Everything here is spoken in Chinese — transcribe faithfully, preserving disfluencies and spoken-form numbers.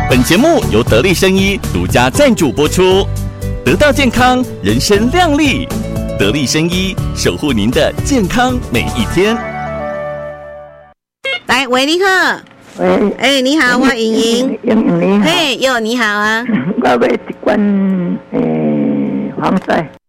本节目由得力生医独家赞助播出，得到健康，人生亮丽。得力生医，守护您的健康每一天。 来，喂，你好。 喂， 哎、欸，你好，我莹莹。 莹莹你好。 嘿，哟，你好啊。 我买一罐诶防晒。